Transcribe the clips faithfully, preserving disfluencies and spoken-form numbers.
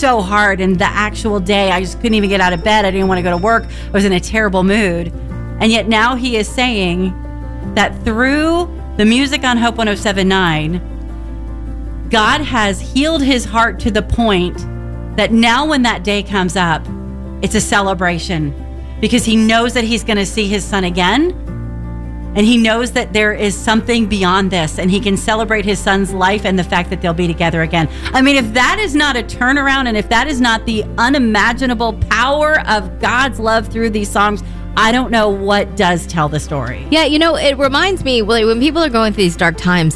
so hard. And the actual day, I just couldn't even get out of bed. I didn't want to go to work. I was in a terrible mood. And yet now he is saying that through the music on Hope one oh seven point nine, God has healed his heart to the point that now when that day comes up, it's a celebration because he knows that he's going to see his son again. And he knows that there is something beyond this, and he can celebrate his son's life and the fact that they'll be together again. I mean, if that is not a turnaround, and if that is not the unimaginable power of God's love through these songs, I don't know what does tell the story. Yeah, you know, it reminds me, well, when people are going through these dark times,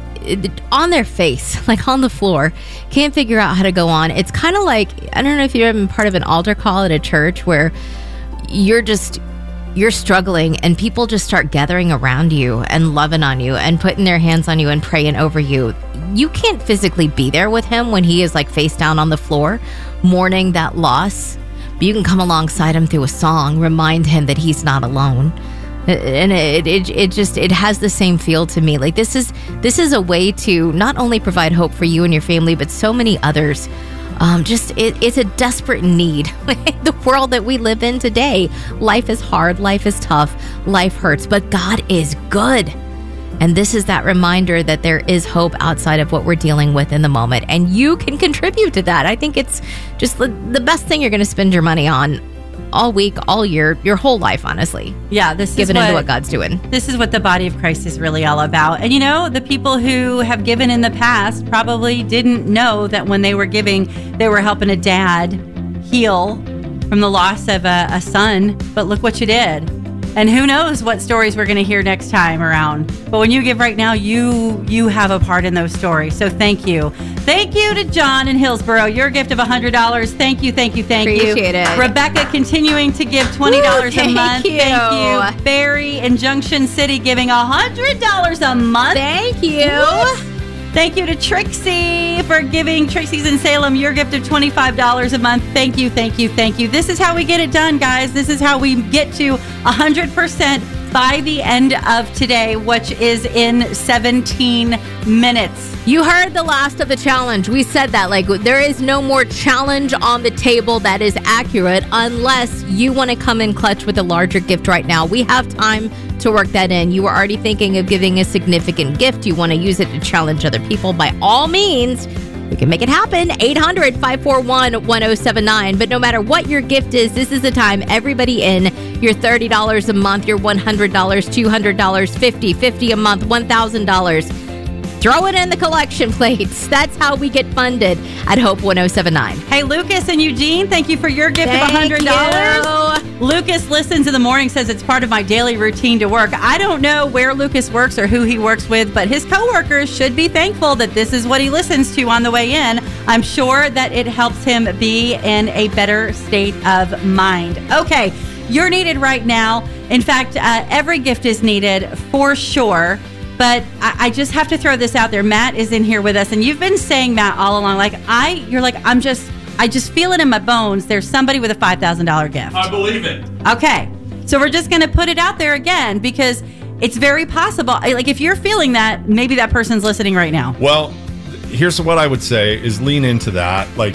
on their face, like on the floor, can't figure out how to go on. It's kind of like, I don't know if you've ever been part of an altar call at a church where you're just... you're struggling and people just start gathering around you and loving on you and putting their hands on you and praying over you. You can't physically be there with him when he is like face down on the floor, mourning that loss. But you can come alongside him through a song, remind him that he's not alone. And it, it it just, it has the same feel to me. Like this is, this is a way to not only provide hope for you and your family, but so many others. Um, just it, it's a desperate need. The world that we live in today, life is hard, life is tough, life hurts, but God is good. And this is that reminder that there is hope outside of what we're dealing with in the moment. And you can contribute to that. I think it's just the, the best thing you're going to spend your money on all week, all year, your whole life, honestly. Yeah, this Giving is what, into what God's doing. This is what the body of Christ is really all about. And you know, the people who have given in the past probably didn't know that when they were giving, they were helping a dad heal from the loss of a, a son. But look what you did. And who knows what stories we're going to hear next time around. But when you give right now, you you have a part in those stories. So thank you. Thank you to John in Hillsboro. Your gift of one hundred dollars. Thank you, thank you, thank Appreciate you. Appreciate it. Rebecca continuing to give twenty dollars Woo, a month. you. Thank you. Barry in Junction City giving one hundred dollars a month. Thank you. What? Thank you to Trixie for giving. Trixie's in Salem, your gift of twenty-five dollars a month. Thank you, thank you, thank you. This is how we get it done, guys. This is how we get to one hundred percent by the end of today, which is in seventeen minutes. You heard the last of the challenge. We said that, like, there is no more challenge on the table that is accurate unless you want to come in clutch with a larger gift right now. We have time to work that in. You were already thinking of giving a significant gift. You want to use it to challenge other people. By all means, we can make it happen. eight hundred, five four one, one oh seven nine. But no matter what your gift is, this is the time. Everybody in. Your thirty dollars a month, your one hundred dollars, two hundred dollars, fifty dollars, fifty dollars a month, one thousand dollars. Throw it in the collection plates. That's how we get funded at Hope one oh seven nine. Hey, Lucas and Eugene, thank you for your gift Thank of one hundred dollars. you. Lucas listens in the morning, says it's part of my daily routine to work. I don't know where Lucas works or who he works with, but his coworkers should be thankful that this is what he listens to on the way in. I'm sure that it helps him be in a better state of mind. Okay, you're needed right now. In fact, uh, every gift is needed for sure. But I, I just have to throw this out there. Matt is in here with us, and you've been saying, Matt, all along, like, I, you're like, I'm just, I just feel it in my bones. There's somebody with a five thousand dollars gift. I believe it. Okay. So we're just going to put it out there again because it's very possible. Like, if you're feeling that, maybe that person's listening right now. Well, here's what I would say is lean into that. Like,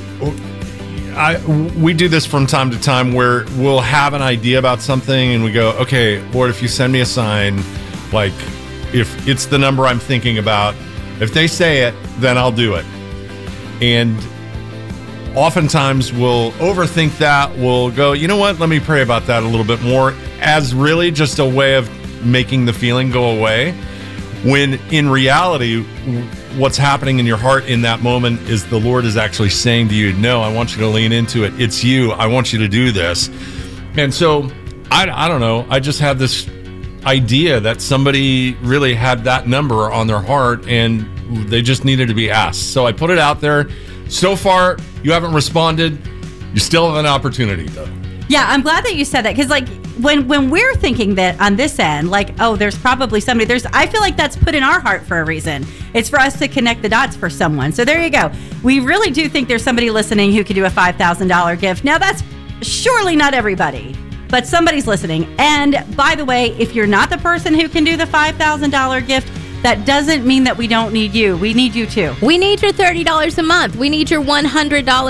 I, we do this from time to time where we'll have an idea about something and we go, okay, Lord, if you send me a sign, like, if it's the number I'm thinking about, if they say it, then I'll do it. And oftentimes we'll overthink that. We'll go, you know what? Let me pray about that a little bit more, as really just a way of making the feeling go away. When in reality, what's happening in your heart in that moment is the Lord is actually saying to you, no, I want you to lean into it. It's you. I want you to do this. And so I, I don't know. I just had this idea that somebody really had that number on their heart and they just needed to be asked. So I put it out there. So far, you haven't responded. You still have an opportunity, though. Yeah, I'm glad that you said that, because like when when we're thinking that on this end, like, oh, there's probably somebody, there's, I feel like that's put in our heart for a reason. It's for us to connect the dots for someone. So there you go. We really do think there's somebody listening who could do a five thousand dollars gift. Now, that's surely not everybody, but somebody's listening. And by the way, if you're not the person who can do the five thousand dollars gift, that doesn't mean that we don't need you. We need you too. We need your thirty dollars a month. We need your one hundred dollars